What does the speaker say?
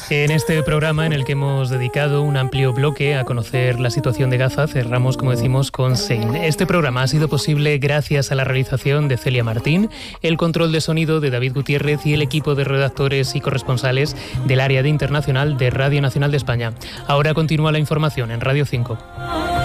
En este programa, en el que hemos dedicado un amplio bloque a conocer la situación de Gaza, cerramos, como decimos, con Sein. Este programa ha sido posible gracias a la realización de Celia Martín, el control de sonido de David Gutiérrez y el equipo de redactores y corresponsales del área de internacional de Radio Nacional de España. Ahora continúa la información en Radio 5.